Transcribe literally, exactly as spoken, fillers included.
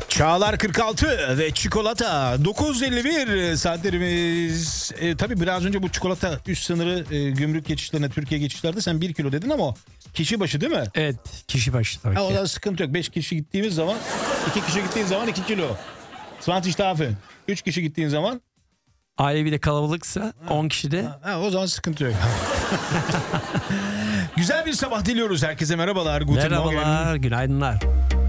Çağlar kırk altı ve çikolata dokuz elli bir saatlerimiz. E, tabii biraz önce bu çikolata üst sınırı e, gümrük geçişlerine, Türkiye geçişlerde sen bir kilo dedin ama kişi başı değil mi? Evet, kişi başı tabii Ha, ki. o da sıkıntı yok. beş kişi gittiğimiz zaman, iki kişi gittiğin zaman iki kilo. zwanzig Tafeln. üç kişi gittiğin zaman. Aile bir de kalabalıksa on kişi de. Ha, o zaman sıkıntı yok. Güzel bir sabah diliyoruz herkese. Merhabalar. Guten Morgen. Merhabalar, günaydınlar.